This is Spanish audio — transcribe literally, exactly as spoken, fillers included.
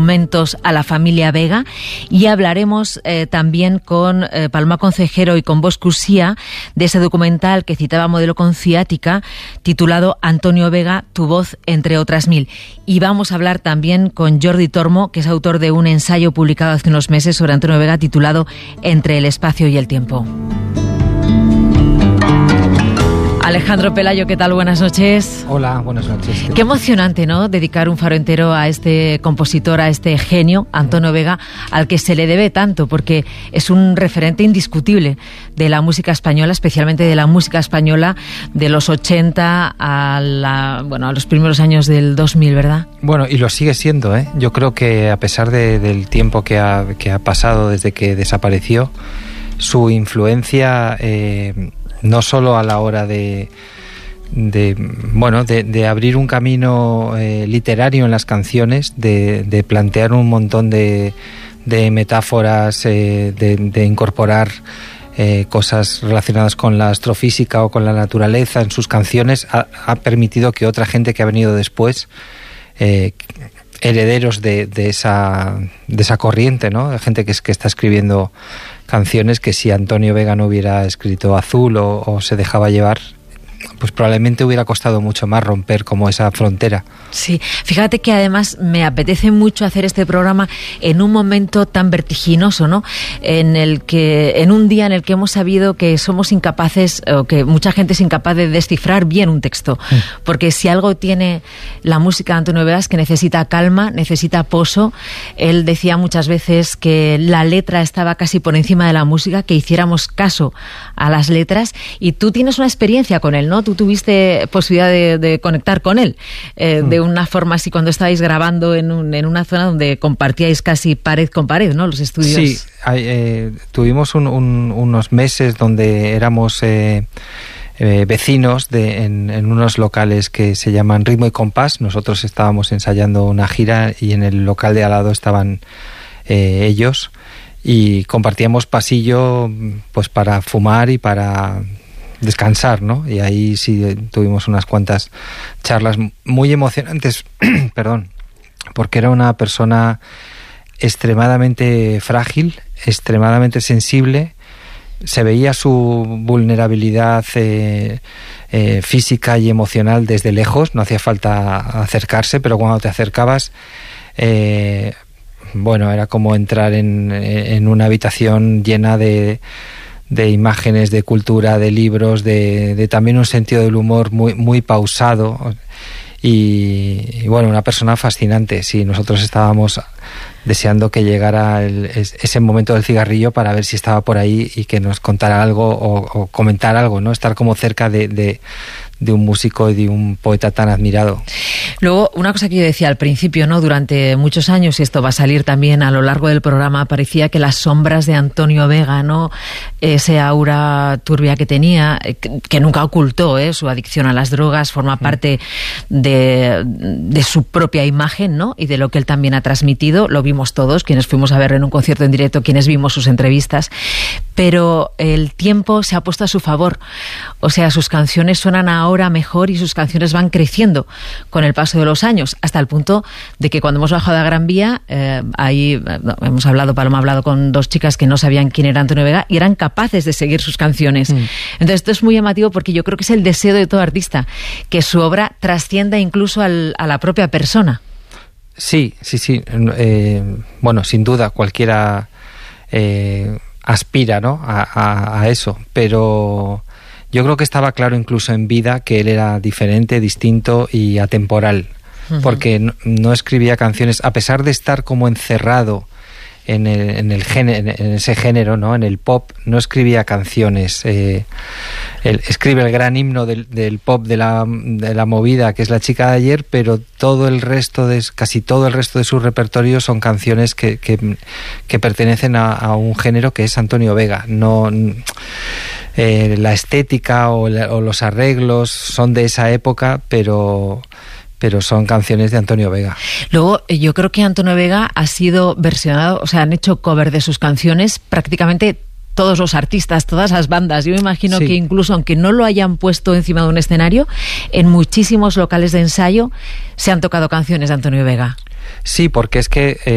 momentos a la familia Vega, y hablaremos eh, también con eh, Paloma Concejero y con Bosch Cusía de ese documental que citaba Modelo con ciática, titulado Antonio Vega, tu voz entre otras mil. Y vamos a hablar también con Jordi Tormo, que es autor de un ensayo publicado hace unos meses sobre Antonio Vega titulado Entre el espacio y el tiempo. Alejandro Pelayo, ¿qué tal? Buenas noches. Hola, buenas noches. Qué emocionante, ¿no?, dedicar un faro entero a este compositor, a este genio, Antonio Vega, al que se le debe tanto, porque es un referente indiscutible de la música española, especialmente de la música española de los ochenta a, la, bueno, a los primeros años del dos mil, ¿verdad? Bueno, y lo sigue siendo, ¿eh? Yo creo que a pesar de, del tiempo que ha, que ha pasado desde que desapareció, su influencia... Eh, no solo a la hora de, de bueno de, de abrir un camino eh, literario en las canciones, de, de plantear un montón de, de metáforas, eh, de, de incorporar eh, cosas relacionadas con la astrofísica o con la naturaleza en sus canciones, ha, ha permitido que otra gente que ha venido después, eh, herederos de, de esa de esa corriente, ¿no? De gente que es que está escribiendo canciones que si Antonio Vega no hubiera escrito Azul o, o se dejaba llevar, pues probablemente hubiera costado mucho más romper como esa frontera. Sí, fíjate que además me apetece mucho hacer este programa en un momento tan vertiginoso, ¿no? En el que, en un día en el que hemos sabido que somos incapaces, o que mucha gente es incapaz de descifrar bien un texto, sí. Porque si algo tiene la música de Antonio Vega es que necesita calma, necesita poso. Él decía muchas veces que la letra estaba casi por encima de la música, que hiciéramos caso a las letras, y tú tienes una experiencia con él, ¿no? Tú tuviste posibilidad de, de conectar con él eh, mm. de una forma así cuando estabais grabando en, un, en una zona donde compartíais casi pared con pared, ¿no? Los estudios. Sí, hay, eh, tuvimos un, un, unos meses donde éramos eh, eh, vecinos de, en, en unos locales que se llaman Ritmo y Compás. Nosotros estábamos ensayando una gira y en el local de al lado estaban eh, ellos, y compartíamos pasillo pues para fumar y para descansar, ¿no? Y ahí sí tuvimos unas cuantas charlas muy emocionantes, perdón, porque era una persona extremadamente frágil, extremadamente sensible. Se veía su vulnerabilidad eh, eh, física y emocional desde lejos, no hacía falta acercarse, pero cuando te acercabas, eh, bueno, era como entrar en, en una habitación llena de de imágenes, de cultura, de libros, de, de también un sentido del humor muy, muy pausado, y, y bueno, una persona fascinante. Sí, nosotros estábamos deseando que llegara el, ese momento del cigarrillo para ver si estaba por ahí y que nos contara algo o, o comentar algo, ¿no? Estar como cerca de, de, de un músico y de un poeta tan admirado. Luego, una cosa que yo decía al principio, ¿no? Durante muchos años, y esto va a salir también a lo largo del programa, parecía que las sombras de Antonio Vega, ¿no? Ese aura turbia que tenía, que, que nunca ocultó, ¿eh? Su adicción a las drogas forma parte de, de su propia imagen, ¿no? Y de lo que él también ha transmitido. Lo vimos todos, quienes fuimos a ver en un concierto en directo, quienes vimos sus entrevistas. Pero el tiempo se ha puesto a su favor. O sea, sus canciones suenan ahora mejor y sus canciones van creciendo con el paso de los años, hasta el punto de que cuando hemos bajado a Gran Vía, eh, ahí eh, hemos hablado, Paloma ha hablado con dos chicas que no sabían quién era Antonio Vega y eran capaces de seguir sus canciones. Mm. Entonces esto es muy llamativo porque yo creo que es el deseo de todo artista, que su obra trascienda incluso al, a la propia persona. Sí, sí, sí. Eh, bueno, sin duda cualquiera eh, aspira, ¿no? a, a, a eso, pero yo creo que estaba claro incluso en vida que él era diferente, distinto y atemporal, uh-huh. porque no, no escribía canciones, a pesar de estar como encerrado en, el, en, el género, en ese género, ¿no? En el pop, no escribía canciones. Eh, él escribe el gran himno del, del pop, de la, de la movida, que es La chica de ayer, pero todo el resto de, casi todo el resto de su repertorio son canciones que, que, que pertenecen a, a un género que es Antonio Vega. No... Eh, la estética o, la, o los arreglos son de esa época, pero pero son canciones de Antonio Vega. Luego, yo creo que Antonio Vega ha sido versionado, o sea, han hecho cover de sus canciones prácticamente todos los artistas, todas las bandas. Yo me imagino sí. que incluso aunque no lo hayan puesto encima de un escenario, en muchísimos locales de ensayo se han tocado canciones de Antonio Vega. Sí, porque es que... Eh,